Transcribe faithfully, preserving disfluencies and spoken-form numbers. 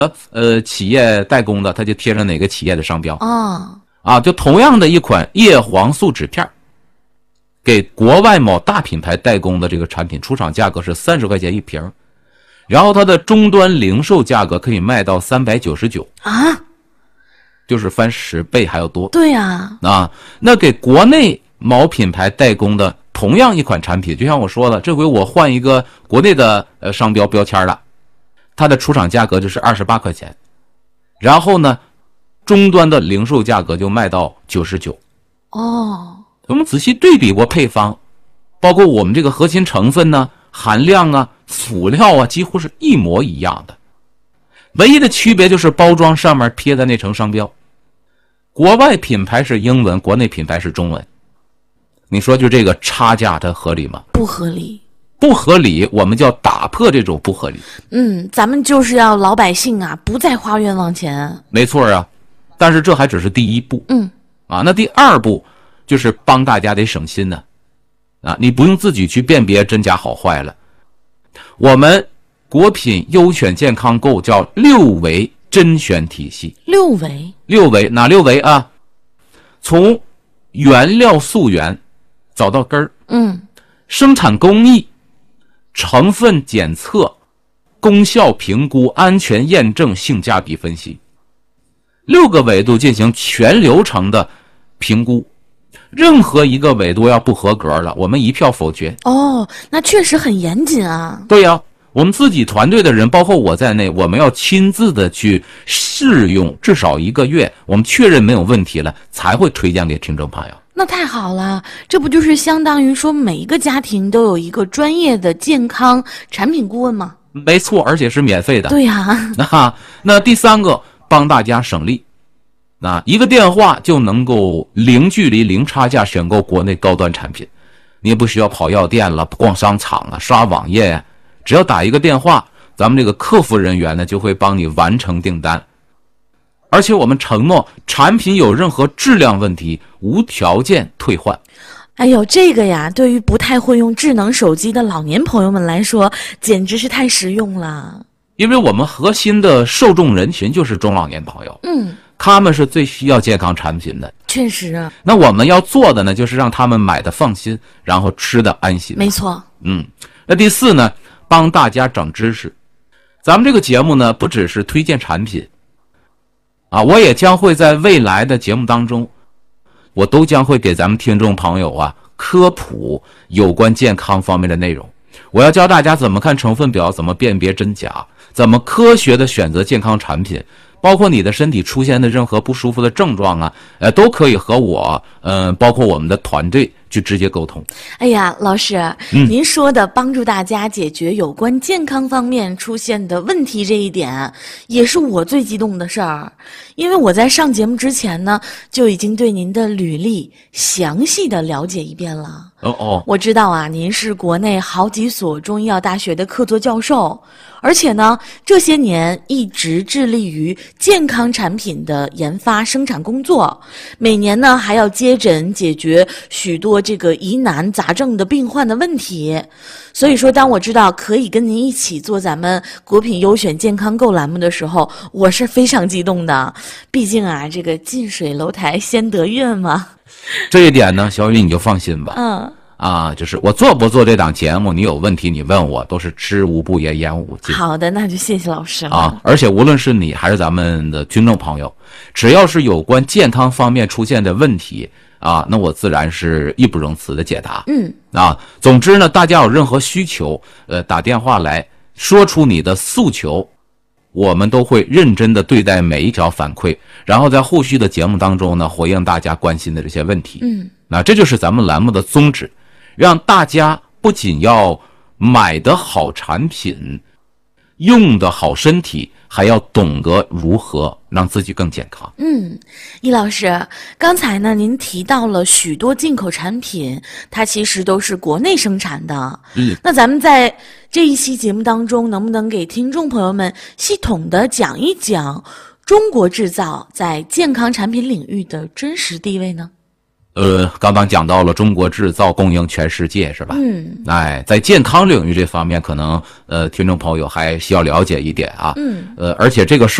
呃企业代工的，他就贴上哪个企业的商标。 哦， 啊，就同样的一款叶黄素纸片，给国外某大品牌代工的这个产品，出厂价格是三十块钱一瓶，然后它的终端零售价格可以卖到三百九十九啊， 就是翻十倍还要多。 对呀、 啊，啊，那给国内某品牌代工的同样一款产品，就像我说的，这回我换一个国内的呃商标标签了，它的出厂价格就是二十八块钱，然后呢，终端的零售价格就卖到九十九。 哦， 我们仔细对比过配方，包括我们这个核心成分呢、含量啊、辅料啊，几乎是一模一样的，唯一的区别就是包装上面贴的那层商标。国外品牌是英文，国内品牌是中文。你说就这个差价它合理吗？ 不合理。 不合理，我们就要打破这种不合理。 嗯，咱们就是要老百姓啊，不再花冤枉钱。 没错啊，但是这还只是第一步。 嗯， 啊，那第二步就是帮大家得省心呢。啊，你不用自己去辨别真假好坏了。我们国品优选健康购叫六维甄选体系。 六维？ 六维哪六维啊？从原料溯源找到根儿， 嗯， 生产工艺、成分检测、功效评估、安全验证、性价比分析，六个维度进行全流程的评估。任何一个维度要不合格了，我们一票否决。 哦，那确实很严谨啊。 对呀、啊，我们自己团队的人，包括我在内，我们要亲自的去试用至少一个月，我们确认没有问题了，才会推荐给听众朋友。 那太好了，这不就是相当于说每一个家庭都有一个专业的健康产品顾问吗？ 没错，而且是免费的。 对呀、啊。 那那第三个，帮大家省力。那一个电话就能够零距离、零差价选购国内高端产品，你也不需要跑药店了、逛商场啊、刷网页呀、啊，只要打一个电话，咱们这个客服人员呢就会帮你完成订单。而且我们承诺，产品有任何质量问题，无条件退换。 哎呦，这个呀，对于不太会用智能手机的老年朋友们来说，简直是太实用了。 因为我们核心的受众人群就是中老年朋友， 嗯， 他们是最需要健康产品的。 确实啊。 那我们要做的呢，就是让他们买的放心，然后吃的安心。 没错。 嗯，那第四呢，帮大家长知识。咱们这个节目呢，不只是推荐产品，啊，我也将会在未来的节目当中，我都将会给咱们听众朋友啊科普有关健康方面的内容。我要教大家怎么看成分表，怎么辨别真假，怎么科学的选择健康产品，包括你的身体出现的任何不舒服的症状啊，呃，都可以和我，嗯、呃，包括我们的团队去直接沟通。 哎呀，老师， 嗯、 您说的帮助大家解决有关健康方面出现的问题这一点，也是我最激动的事儿。因为我在上节目之前呢，就已经对您的履历详细的了解一遍了。 哦哦， 我知道啊，您是国内好几所中医药大学的客座教授，而且呢，这些年一直致力于健康产品的研发生产工作，每年呢还要接诊解决许多这个疑难杂症的病患的问题。所以说，当我知道可以跟您一起做咱们国品优选健康购栏目的时候，我是非常激动的。毕竟啊，这个近水楼台先得月嘛。 这一点呢，小雨你就放心吧。 嗯。 啊，就是我做不做这档节目，你有问题你问我，都是知无不言，言无不尽。 好的，那就谢谢老师了。 啊，而且无论是你还是咱们的听众朋友，只要是有关健康方面出现的问题啊，那我自然是义不容辞的解答。 嗯。 啊，总之呢，大家有任何需求，呃，打电话来说出你的诉求，我们都会认真的对待每一条反馈，然后在后续的节目当中呢，回应大家关心的这些问题。 嗯。 那这就是咱们栏目的宗旨。让大家不仅要买的好产品，用的好身体，还要懂得如何让自己更健康。 嗯，易老师，刚才呢您提到了许多进口产品，它其实都是国内生产的。 嗯， 那咱们在这一期节目当中，能不能给听众朋友们系统的讲一讲中国制造在健康产品领域的真实地位呢？ 呃，刚刚讲到了中国制造供应全世界，是吧？ 嗯， 哎，在健康领域这方面，可能呃，听众朋友还需要了解一点啊。 嗯， 呃，而且这个事